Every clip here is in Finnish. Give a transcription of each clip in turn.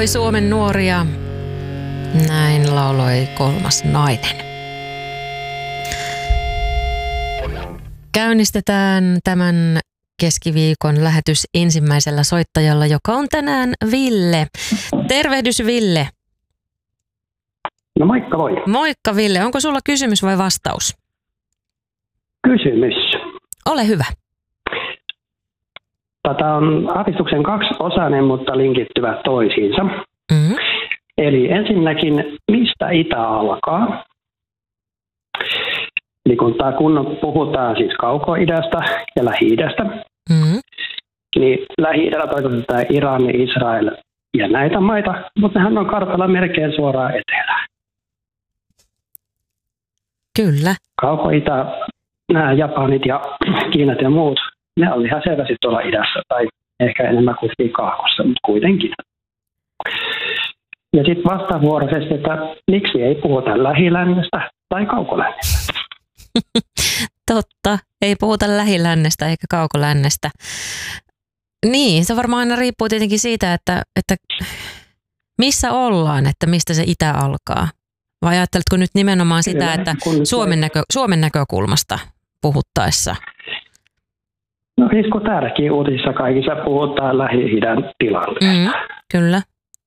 lauloi Suomen nuoria. Näin lauloi kolmas nainen. Käynnistetään tämän keskiviikon lähetys ensimmäisellä soittajalla, joka on tänään Ville. Tervehdys Ville. No moikka voi. Moikka Ville. Onko sulla kysymys vai vastaus? Kysymys. Ole hyvä. Tätä on aavistuksen kaksiosainen, mutta linkittyvät toisiinsa. Mm-hmm. Eli ensinnäkin, mistä itä alkaa? Eli kun puhutaan siis kaukoidästä ja lähi-idästä, niin lähi-idällä tarkoitetaan Iran, Israel ja näitä maita, mutta nehän on kartalla melkein suoraan etelään. Kyllä. Kaukoitä, nämä Japanit ja Kiinat ja muut, ne on ihan selvästi tuolla idässä tai ehkä enemmän kuin kaakossa, mutta kuitenkin. Ja sitten vastavuoroisesti, että miksi ei puhuta lähi-lännestä tai kaukolännestä? Totta, ei puhuta lähi-lännestä eikä kaukolännestä. Niin, se varmaan aina riippuu tietenkin siitä, että missä ollaan, että mistä se itä alkaa. Vai ajatteletko nyt nimenomaan sitä, että Suomen näkökulmasta puhuttaessa? No siis kun täälläkin uutisissa kaikissa puhutaan Lähi-idän tilanteesta. Kyllä.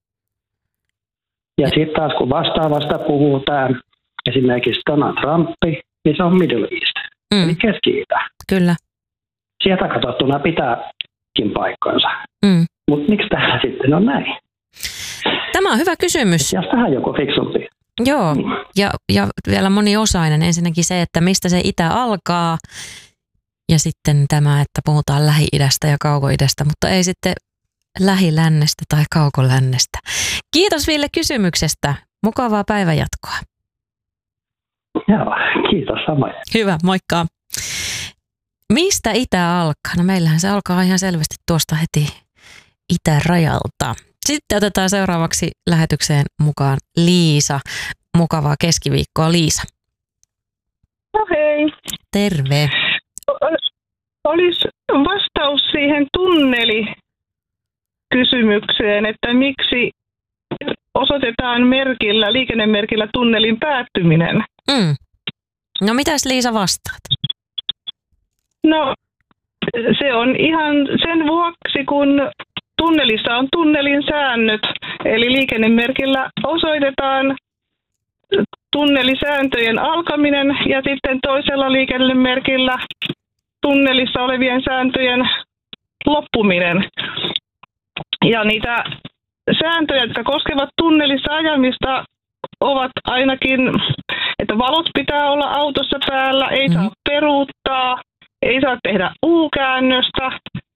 Ja sitten taas kun vastaavasta puhutaan esimerkiksi Donald Trump, niin se on Middle East, eli Keski-Itä. Kyllä. Sieltä katsottuna pitääkin paikkansa. Mutta miksi täällä sitten on näin? Tämä on hyvä kysymys. Ja tähän joku fiksumpi. Joo, ja vielä moniosainen. Ensinnäkin se, että mistä se itä alkaa, ja sitten tämä, että puhutaan Lähi-idästä ja Kauko-idästä, mutta ei sitten Lähi-lännestä tai Kauko-lännestä. Kiitos Ville kysymyksestä. Mukavaa päivänjatkoa. Joo, kiitos samoin. Hyvä, moikka. Mistä itä alkaa? No meillähän se alkaa ihan selvästi tuosta heti itärajalta. Sitten otetaan seuraavaksi lähetykseen mukaan Liisa. Mukavaa keskiviikkoa, Liisa. No hei. Terve. Olisi vastaus siihen tunnelikysymykseen, että miksi osoitetaan liikennemerkillä tunnelin päättyminen. No mitäs Liisa vastaat? No se on ihan sen vuoksi, kun tunnelissa on tunnelin säännöt, eli liikennemerkillä osoitetaan tunnelisääntöjen alkaminen ja sitten toisella liikennemerkillä tunnelissa olevien sääntöjen loppuminen. Ja niitä sääntöjä, jotka koskevat tunnelissa ajamista, ovat ainakin, että valot pitää olla autossa päällä, ei saa peruuttaa, ei saa tehdä U-käännöstä,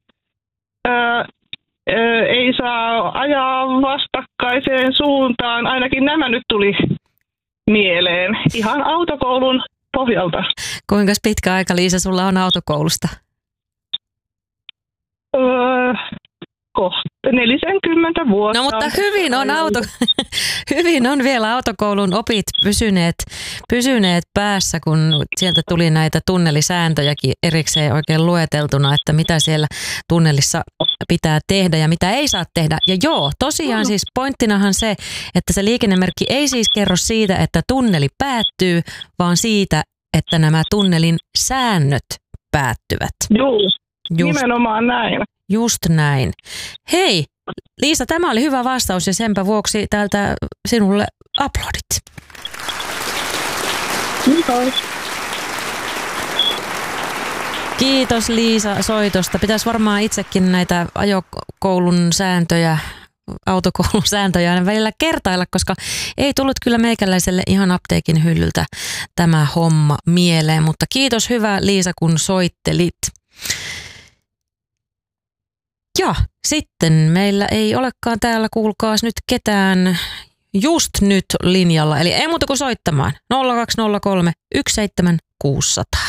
ei saa ajaa vastakkaiseen suuntaan. Ainakin nämä nyt tuli mieleen ihan autokoulun pohjalta. Kuinka pitkä aika, Liisa, sulla on autokoulusta? 40 vuotta. No mutta hyvin on vielä autokoulun opit pysyneet päässä, kun sieltä tuli näitä tunnelisääntöjäkin erikseen oikein lueteltuna, että mitä siellä tunnelissa pitää tehdä ja mitä ei saa tehdä. Ja joo, tosiaan siis pointtinahan se, että se liikennemerkki ei siis kerro siitä, että tunneli päättyy, vaan siitä, että nämä tunnelin säännöt päättyvät. Joo, nimenomaan näin. Just näin. Hei, Liisa, tämä oli hyvä vastaus ja senpä vuoksi täältä sinulle aplodit. Kiitos. Kiitos Liisa soitosta. Pitäisi varmaan itsekin näitä ajokoulun sääntöjä, autokoulun sääntöjä aina välillä kertailla, koska ei tullut kyllä meikäläiselle ihan apteekin hyllyltä tämä homma mieleen. Mutta kiitos hyvä Liisa, kun soittelit. Ja sitten meillä ei olekaan täällä, kuulkaas nyt ketään just nyt linjalla. Eli ei muuta kuin soittamaan. 0203 17600.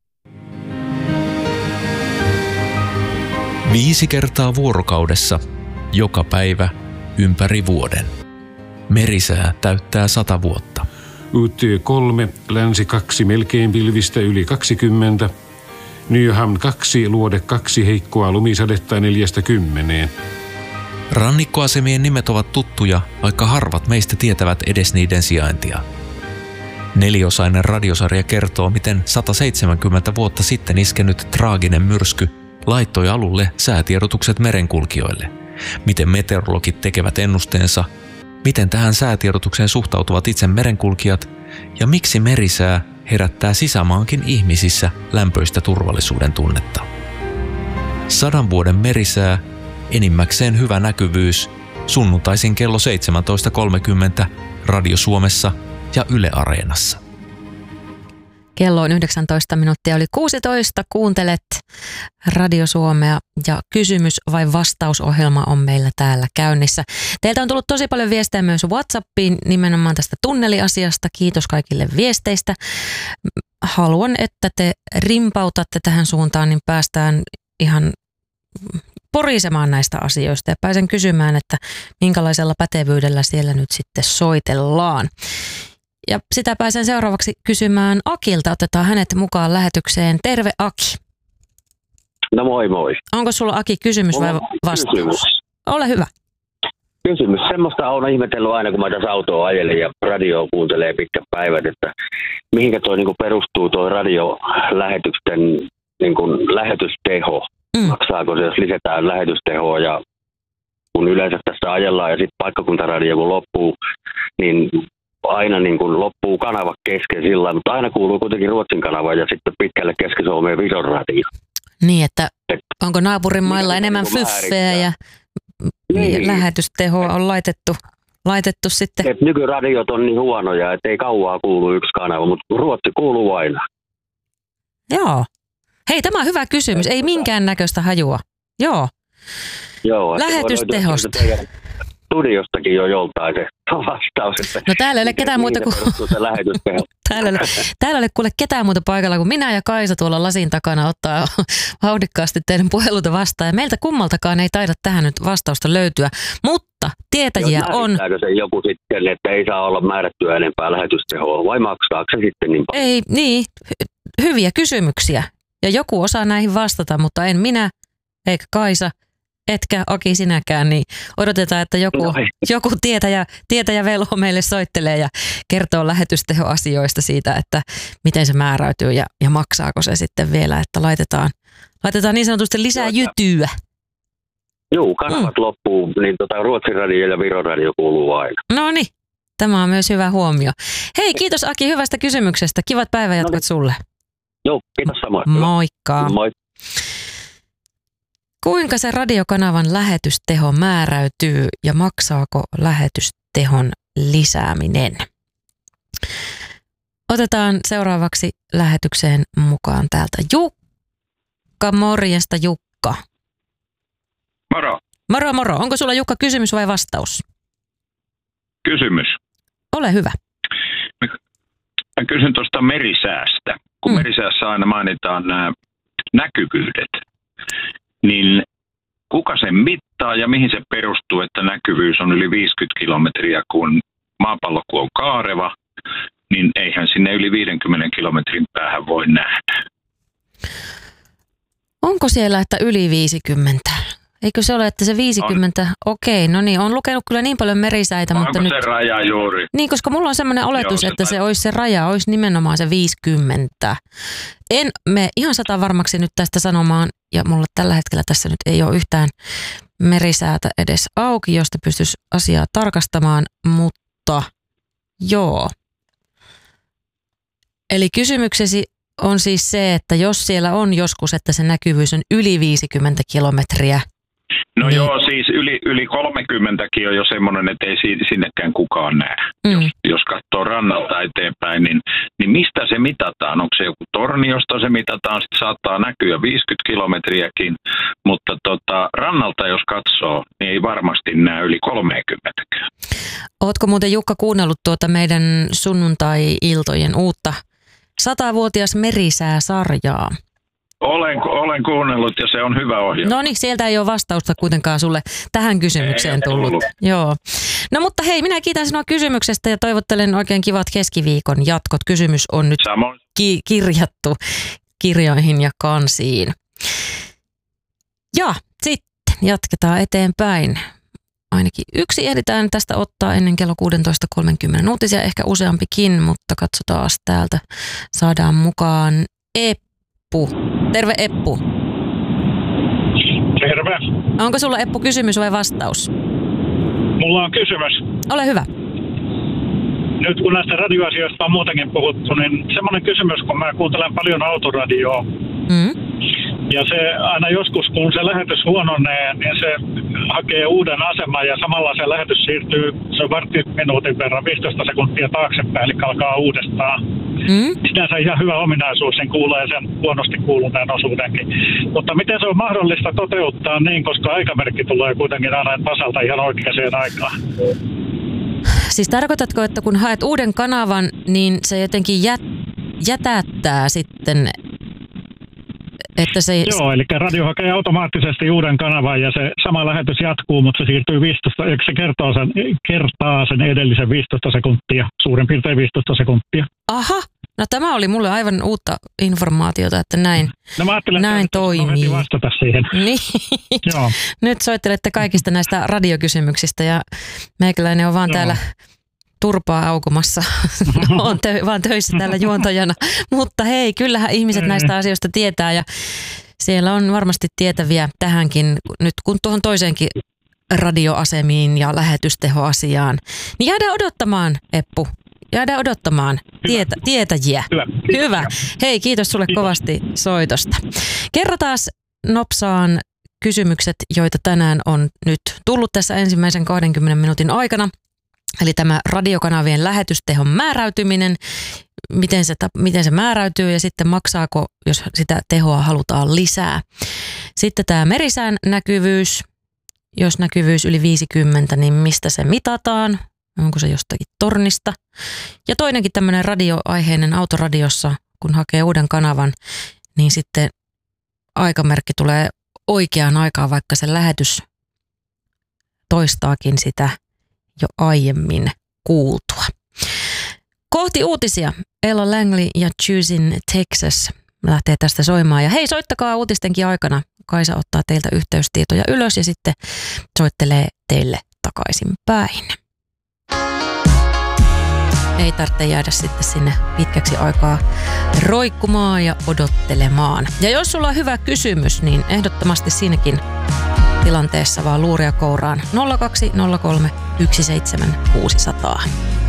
5 kertaa vuorokaudessa, joka päivä, ympäri vuoden. Merisää täyttää 100 vuotta. UT3, länsi 2, melkein pilvistä yli 20. Nyham 2, luode 2, heikkoa lumisadetta 40. Rannikkoasemien nimet ovat tuttuja, vaikka harvat meistä tietävät edes niiden sijaintia. 4-osainen radiosarja kertoo, miten 170 vuotta sitten iskenyt traaginen myrsky laittoi alulle säätiedotukset merenkulkijoille, miten meteorologit tekevät ennusteensa, miten tähän säätiedotukseen suhtautuvat itse merenkulkijat ja miksi merisää herättää sisämaankin ihmisissä lämpöistä turvallisuuden tunnetta. 100 vuoden merisää, enimmäkseen hyvä näkyvyys, sunnuntaisin kello 17.30 Radio Suomessa ja Yle Areenassa. Kello on 19 minuuttia yli 16. Kuuntelet Radio Suomea ja kysymys vai vastausohjelma on meillä täällä käynnissä. Teiltä on tullut tosi paljon viestejä myös WhatsAppiin nimenomaan tästä tunneliasiasta. Kiitos kaikille viesteistä. Haluan, että te rimpautatte tähän suuntaan, niin päästään ihan porisemaan näistä asioista ja pääsen kysymään, että minkälaisella pätevyydellä siellä nyt sitten soitellaan. Ja sitä pääsen seuraavaksi kysymään Akilta. Otetaan hänet mukaan lähetykseen. Terve Aki. No moi moi. Onko sulla Aki kysymys vai vastaus? Kysymys. Ole hyvä. Kysymys. Semmoista on ihmetellyt aina, kun mä tässä autoa ajelen ja radioa kuuntelee pitkät päivät, että mihinkä toi niinku perustuu toi radiolähetysten niinku lähetysteho. Maksaako se, jos lisätään lähetystehoa ja kun yleensä tässä ajellaan ja sitten paikkakuntaradio kun loppuu, niin aina niin kuin loppuu kanava kesken sillä, mutta aina kuuluu kuitenkin Ruotsin kanava ja sitten pitkälle Keski-Suomeen Viron radio. Niin, että onko naapurin mailla enemmän fyffeä ja lähetystehoa on laitettu sitten? Et nykyradiot on niin huonoja, että ei kauaa kuulu yksi kanava, mutta Ruotsi kuuluu aina. Joo. Hei, tämä on hyvä kysymys. Ei minkäännäköistä hajua. Joo. Lähetystehosta. Studiostakin jo joltain se vastaus. No täällä ei ole ketään muuta kuin... täällä ei ole kuule ketään muuta paikalla kuin minä ja Kaisa tuolla lasin takana ottaa vauhdikkaasti teidän puheluita vastaan. Ja meiltä kummaltakaan ei taida tähän nyt vastausta löytyä, mutta tietäjiä on... Määrittääkö se joku sitten, että ei saa olla määrättyä enempää lähetystehoa vai maksaako se sitten niin paljon? Ei, niin. Hyviä kysymyksiä. Ja joku osaa näihin vastata, mutta en minä eikä Kaisa. Etkä Aki sinäkään, niin odotetaan, että joku tietäjä velho meille soittelee ja kertoo lähetystehoasioista siitä, että miten se määräytyy ja maksaako se sitten vielä, että laitetaan niin sanotusti lisää jytyä. Joo, kanavat loppuu, niin Ruotsin radio ja Viron radio kuuluu aina. No niin, tämä on myös hyvä huomio. Hei, kiitos Aki hyvästä kysymyksestä. Kivat päivänjatkot sulle. Joo, kiitos samoin. Moikka. Moi. Kuinka se radiokanavan lähetysteho määräytyy ja maksaako lähetystehon lisääminen? Otetaan seuraavaksi lähetykseen mukaan täältä Jukka. Morjesta Jukka. Moro. Moro. Onko sulla Jukka kysymys vai vastaus? Kysymys. Ole hyvä. Mä kysyn tuosta merisäästä. Kun merisäässä aina mainitaan nämä näkyvyydet, niin kuka sen mittaa ja mihin se perustuu, että näkyvyys on yli 50 kilometriä, kun maapallo kun on kaareva, niin eihän sinne yli 50 kilometrin päähän voi nähdä. Onko siellä, että yli 50? Eikö se ole, että se 50? Okei, no niin, on lukenut kyllä niin paljon merisäitä, onko mutta se nyt... raja juuri? Niin, koska mulla on semmoinen oletus, että se olisi se raja, olisi nimenomaan se 50. En me ihan 100 varmaksi nyt tästä sanomaan, ja mulla tällä hetkellä tässä nyt ei ole yhtään merisäätä edes auki, josta pystyisi asiaa tarkastamaan, mutta joo. Eli kysymyksesi on siis se, että jos siellä on joskus, että se näkyvyys on yli 50 kilometriä. No niin. Joo, siis yli 30kin on jo semmoinen, että ei sinnekään kukaan näe. Jos katsoo rannalta eteenpäin, niin mistä se mitataan? Onko se joku torni, josta se mitataan? Sitten saattaa näkyä 50 kilometriäkin, mutta rannalta jos katsoo, niin ei varmasti näe yli 30. Ootko muuten Jukka kuunnellut tuota meidän sunnuntai-iltojen uutta 100-vuotias merisää-sarjaa? Olen kuunnellut ja se on hyvä ohjelma. No niin, sieltä ei ole vastausta kuitenkaan sulle tähän kysymykseen tullut. Joo. No mutta hei, minä kiitän sinua kysymyksestä ja toivottelen oikein kivat keskiviikon jatkot. Kysymys on nyt kirjattu kirjoihin ja kansiin. Ja sitten jatketaan eteenpäin. ainakin yksi ehditään tästä ottaa ennen kello 16.30 uutisia, ehkä useampikin, mutta katsotaan täältä. Saadaan mukaan Eppu. Terve Eppu. Terve. Onko sulla Eppu kysymys vai vastaus? Mulla on kysymys. Ole hyvä. Nyt kun näistä radioasioista on muutenkin puhuttu, niin semmoinen kysymys, kun mä kuuntelen paljon autoradioa. Ja se aina joskus, kun se lähetys huononee, niin se hakee uuden aseman ja samalla se lähetys siirtyy, se on minuutin verran, 15 sekuntia taaksepäin, eli alkaa uudestaan. Sinänsä ihan hyvä ominaisuus, sen kuulee sen huonosti kuuluneen osuudenkin. Mutta miten se on mahdollista toteuttaa niin, koska aikamerkki tulee kuitenkin aina tasalta ihan oikeaan aikaan? Siis tarkoitatko, että kun haet uuden kanavan, niin se jotenkin jätättää sitten, että se... Joo, eli radio hakee automaattisesti uuden kanavan ja se sama lähetys jatkuu, mutta se siirtyy 15, eikö se kertaa sen edellisen 15 sekuntia, suurin piirtein 15 sekuntia. Aha, no tämä oli mulle aivan uutta informaatiota, että näin, näin toimii. Heti vastata siihen. Niin. Joo. Nyt soittelette kaikista näistä radiokysymyksistä ja meikäläinen on vaan täällä turpaa aukomassa. Olen vaan töissä täällä juontajana. Mutta hei, kyllähän ihmiset näistä asioista tietää ja siellä on varmasti tietäviä tähänkin, nyt kun tuohon toiseenkin radioasemiin ja lähetystehoasiaan. Niin jäädään odottamaan, Eppu. Jäädään odottamaan tietäjiä. Hyvä. Hei, kiitos sulle kovasti soitosta. Kerrotaan nopsaan kysymykset, joita tänään on nyt tullut tässä ensimmäisen 20 minuutin aikana. Eli tämä radiokanavien lähetystehon määräytyminen, miten se määräytyy ja sitten maksaako, jos sitä tehoa halutaan lisää. Sitten tämä merisään näkyvyys, jos näkyvyys yli 50, niin mistä se mitataan, onko se jostakin tornista. Ja toinenkin tämmöinen radioaiheinen autoradiossa, kun hakee uuden kanavan, niin sitten aikamerkki tulee oikeaan aikaan, vaikka se lähetys toistaakin sitä jo aiemmin kuultua. Kohti uutisia. Ella Langley ja Choosing Texas lähtee tästä soimaan. Ja hei, soittakaa uutistenkin aikana. Kaisa ottaa teiltä yhteystietoja ylös ja sitten soittelee teille takaisin päin. Ei tarvitse jäädä sitten sinne pitkäksi aikaa roikkumaan ja odottelemaan. Ja jos sulla on hyvä kysymys, niin ehdottomasti siinäkin tilanteessa vaan luuria kouraan 0203 17600.